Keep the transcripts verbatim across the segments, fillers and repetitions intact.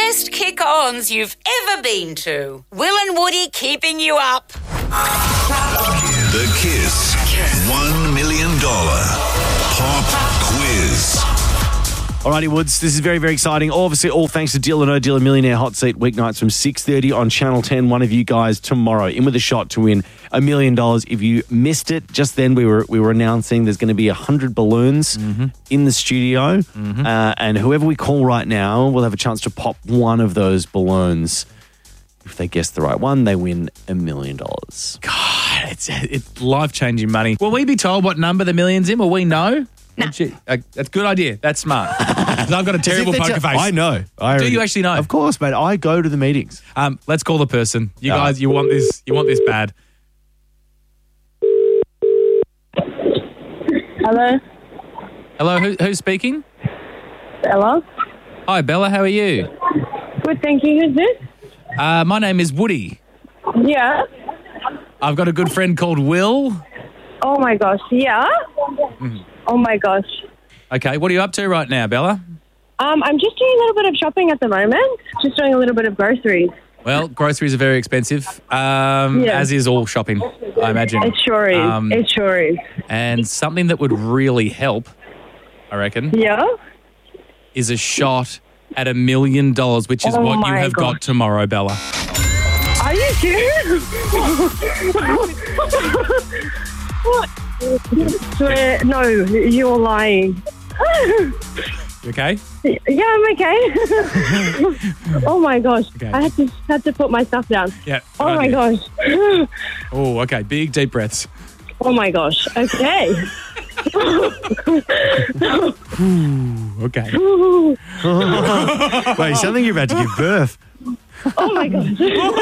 best kick-ons you've ever been to. Will and Woody keeping you up. The Kiss one million dollars Pop Quiz. Alrighty, Woods, this is very, very exciting. Obviously, all thanks to Deal or No Deal, a Millionaire Hot Seat weeknights from six thirty on Channel ten. One of you guys tomorrow in with a shot to win a million dollars. If you missed it, just then we were we were announcing there's going to be one hundred balloons mm-hmm. in the studio. Mm-hmm. Uh, and whoever we call right now will have a chance to pop one of those balloons. If they guess the right one, they win a million dollars. God, it's, it's life-changing money. Will we be told what number the million's in? Will we know? No. Uh, that's a good idea. That's smart. Because I've got a terrible poker t- face. I know. I Do already, you actually know? Of course, mate. I go to the meetings. Um, let's call the person. You Oh. guys, you want this? You want this bad? Hello, Hello, who, who's speaking? Bella. Hi, Bella. How are you? Good, thank you. Who's this? Uh, my name is Woody. Yeah. I've got a good friend called Will. Oh my gosh. Yeah. Mm-hmm. Oh my gosh. Okay, what are you up to right now, Bella? Um, I'm just doing a little bit of shopping at the moment. Just doing a little bit of groceries. Well, groceries are very expensive, um, Yeah. as is all shopping, I imagine. It sure is. Um, it sure is. And something that would really help, I reckon, Yeah. is a shot at a million dollars, which is Oh what you my have God. got tomorrow, Bella. Are you serious? What? Swear, no, you're lying. You okay? Yeah, I'm okay. Oh my gosh. Okay. I had to had to put my stuff down. Yeah. Oh good my idea. gosh. Oh, okay. Big, deep breaths. Oh my gosh. Okay. Okay. Wait, something you're about to give birth. Oh my gosh.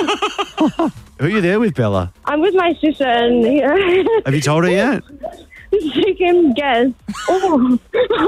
Who are you there with, Bella? I'm with my sister and Have you told her yet? she can guess. Oh.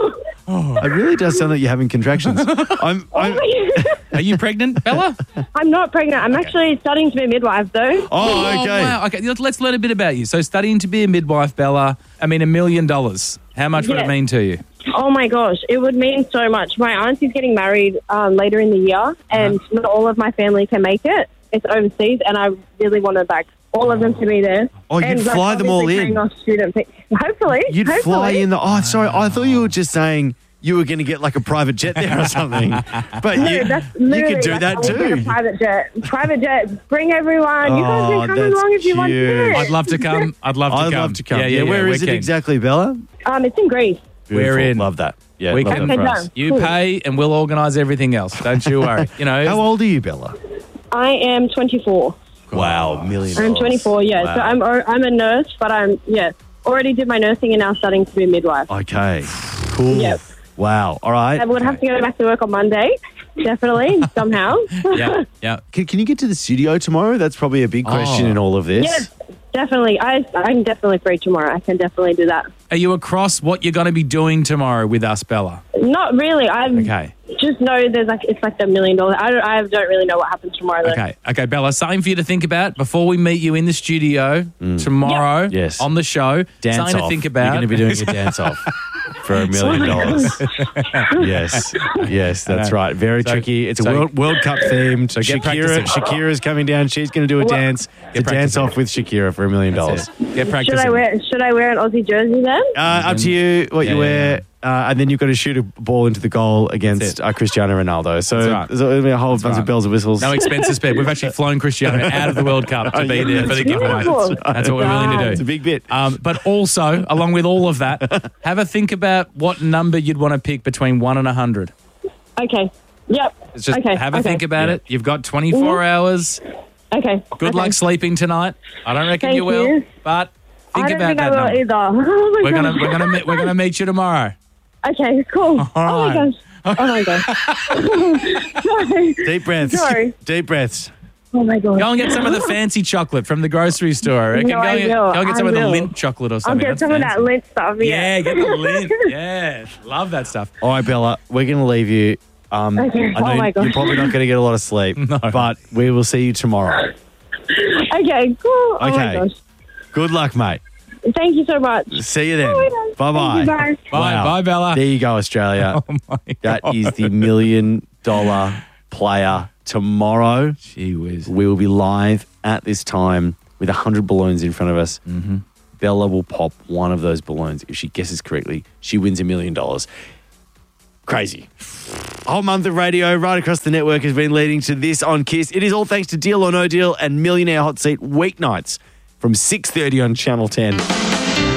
It really does sound like you're having contractions. I'm, I'm, Are you pregnant, Bella? I'm not pregnant. I'm actually studying to be a midwife though. oh, okay. wow. Okay, let's learn a bit about you. So studying to be a midwife, Bella, I mean, a million dollars. How much would it Yeah. mean to you? Oh my gosh, it would mean so much. My auntie's getting married um, later in the year and not all of my family can make it. It's overseas and I really want to like all of them to be there. Oh, you'd and, like, fly them all obviously in. paying off student fee- Hopefully. You'd hopefully. fly in the... Oh, sorry. I thought you were just saying you were going to get like a private jet there or something. But No, you, that's you literally could do like, that I would get a too. private jet. Private jet. Bring everyone. You guys Oh, can come that's along if you want to do cute. it. I'd love to come. I'd love to I'd come. love to come. Yeah, yeah, yeah. Where we're is it keen. exactly, Bella? Um, it's in Greece. We're Beautiful. in. Love that. Yeah, We love can- that Okay, for us. done. You Cool. pay and we'll organise everything else. Don't you worry. You know, How old are you, Bella? I am twenty-four. Wow, million I'm dollars. twenty-four, yeah. Wow. So I'm I'm a nurse, but I'm, yeah, already did my nursing and now studying to be a midwife. Okay, cool. Yep. Wow, all right. I would have to go back to work on Monday, definitely, somehow. yeah, yeah. Can, can you get to the studio tomorrow? That's probably a big question Oh. in all of this. Yes, definitely. I, I'm definitely free tomorrow. I can definitely do that. Are you across what you're going to be doing tomorrow with us, Bella? Not really. I Okay. just know there's like, it's like a million dollars. I don't, I don't really know what happens tomorrow though. Okay, okay, Bella, something for you to think about before we meet you in the studio tomorrow Mm. Yes. on the show. Dance something off. to think about. You're going to be doing a dance off for a million dollars. Yes, yes, that's know. right. Very So- tricky. It's a so- World, World Cup themed. So get Shakira, practicing. Shakira's coming down. She's going to do a Well, dance. The dance practicing. off with Shakira for a million dollars. That's it. Get Should practicing. I wear Should I wear an Aussie jersey then? Uh, up to you what Yeah, you yeah, wear. Uh, and then you've got to shoot a ball into the goal against That's it. uh, Cristiano Ronaldo. So That's right. there's a whole bunch right. of bells and whistles. No expenses spared. We've actually flown Cristiano out of the World Cup to be there for the giveaway. Beautiful. That's what we're willing to It's do. a big bit. Um, but also, along with all of that, have a think about what number you'd want to pick between one and a hundred. Okay. Yep. It's just okay. have a okay. think about Yeah. it. You've got twenty-four Mhm. hours. Okay. Good okay. luck sleeping tonight. I don't reckon Thank you will, you. but think I don't about think that I will number. either. Oh my We're gonna gosh. we're gonna meet, we're gonna meet you tomorrow. Okay, cool. All Oh my right. gosh. Oh my gosh. Sorry. Deep breaths. Sorry. Deep breaths. Oh my gosh. Go and get some of the fancy chocolate from the grocery store. I reckon. No, go, I and get, will. go and get some I of the will. lint chocolate or I'll something. get That's some of that fancy. lint stuff. Yeah, Yeah. get the lint. Yeah, love that stuff. All right, Bella, we're going to leave you. Um, Okay. I know Oh my gosh. you're probably not going to get a lot of sleep, No. but we will see you tomorrow. Okay, cool. Oh my Okay. gosh. Good luck, mate. Thank you so much. See you then. Oh my gosh. Bye-bye. Thank you, bye. Bye, Wow. bye, Bella. There you go, Australia. Oh my That God. is the million dollar player tomorrow. Gee whiz. We will be live at this time with one hundred balloons in front of us. Mm-hmm. Bella will pop one of those balloons. If she guesses correctly, she wins a million dollars. Crazy. A whole month of radio right across the network has been leading to this on Kiss. It is all thanks to Deal or No Deal and Millionaire Hot Seat weeknights from six thirty on Channel ten.